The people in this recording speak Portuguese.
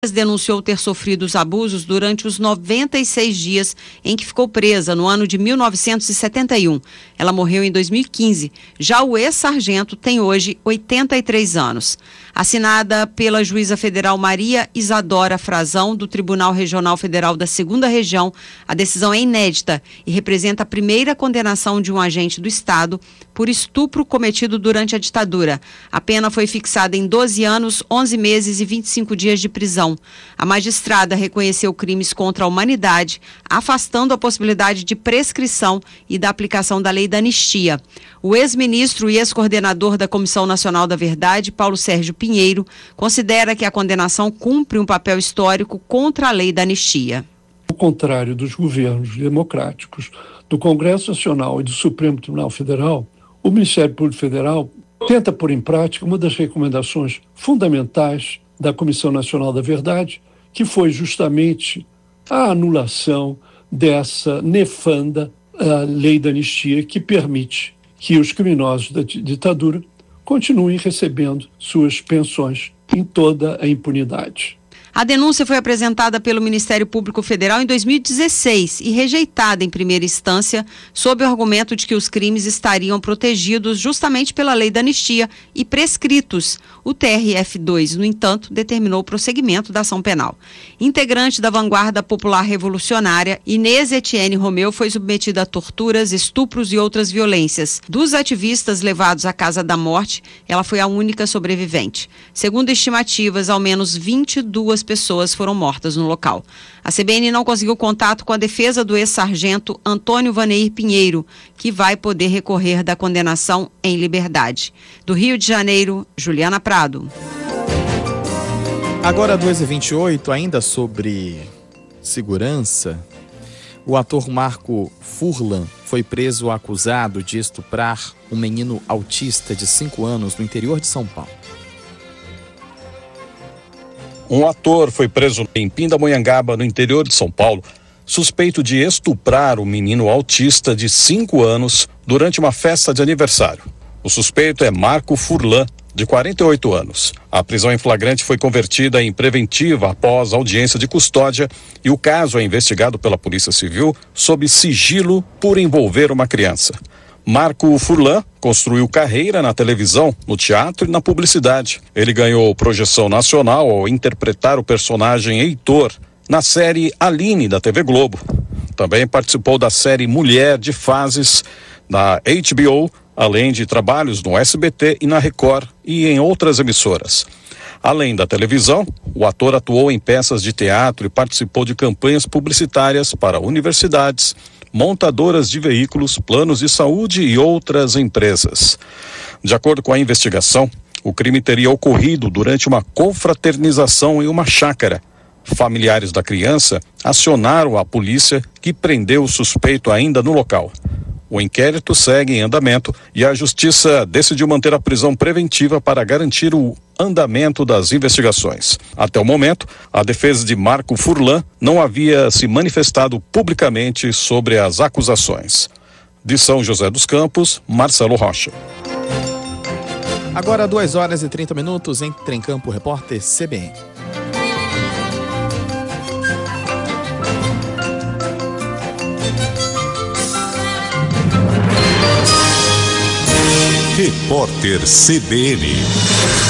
denunciou ter sofrido os abusos durante os 96 dias em que ficou presa no ano de 1971. Ela morreu em 2015. Já o ex-sargento tem hoje 83 anos. Assinada pela juíza federal Maria Isadora Frazão, do Tribunal Regional Federal da 2ª Região, a decisão é inédita e representa a primeira condenação de um agente do Estado por estupro cometido durante a ditadura. A pena foi fixada em 12 anos, 11 meses e 25 dias de prisão. A magistrada reconheceu crimes contra a humanidade, afastando a possibilidade de prescrição e da aplicação da lei da anistia. O ex-ministro e ex-coordenador da Comissão Nacional da Verdade, Paulo Sérgio Pinheiro, considera que a condenação cumpre um papel histórico contra a lei da anistia. Ao contrário dos governos democráticos, do Congresso Nacional e do Supremo Tribunal Federal, o Ministério Público Federal tenta pôr em prática uma das recomendações fundamentais da Comissão Nacional da Verdade, que foi justamente a anulação dessa nefanda lei da anistia que permite que os criminosos da ditadura continuem recebendo suas pensões em toda a impunidade. A denúncia foi apresentada pelo Ministério Público Federal em 2016 e rejeitada em primeira instância sob o argumento de que os crimes estariam protegidos justamente pela lei da anistia e prescritos. O TRF2, no entanto, determinou o prosseguimento da ação penal. Integrante da Vanguarda Popular Revolucionária, Inês Etienne Romeu foi submetida a torturas, estupros e outras violências. Dos ativistas levados à Casa da Morte, ela foi a única sobrevivente. Segundo estimativas, ao menos 22 pessoas foram mortas no local. A CBN não conseguiu contato com a defesa do ex-sargento Antônio Vaneir Pinheiro, que vai poder recorrer da condenação em liberdade. Do Rio de Janeiro, Juliana Prado. Agora 2h28, ainda sobre segurança, o ator Marco Furlan foi preso acusado de estuprar um menino autista de 5 anos no interior de São Paulo. Um ator foi preso em Pindamonhangaba, no interior de São Paulo, suspeito de estuprar um menino autista de 5 anos durante uma festa de aniversário. O suspeito é Marco Furlan, de 48 anos. A prisão em flagrante foi convertida em preventiva após audiência de custódia e o caso é investigado pela Polícia Civil sob sigilo por envolver uma criança. Marco Furlan construiu carreira na televisão, no teatro e na publicidade. Ele ganhou projeção nacional ao interpretar o personagem Heitor na série Aline da TV Globo. Também participou da série Mulher de Fases da HBO, além de trabalhos no SBT e na Record e em outras emissoras. Além da televisão, o ator atuou em peças de teatro e participou de campanhas publicitárias para universidades, montadoras de veículos, planos de saúde e outras empresas. De acordo com a investigação, o crime teria ocorrido durante uma confraternização em uma chácara. Familiares da criança acionaram a polícia, que prendeu o suspeito ainda no local. O inquérito segue em andamento e a Justiça decidiu manter a prisão preventiva para garantir o andamento das investigações. Até o momento, a defesa de Marco Furlan não havia se manifestado publicamente sobre as acusações. De São José dos Campos, Marcelo Rocha. Agora 2h30, entra em campo o repórter CBN. Repórter CBN.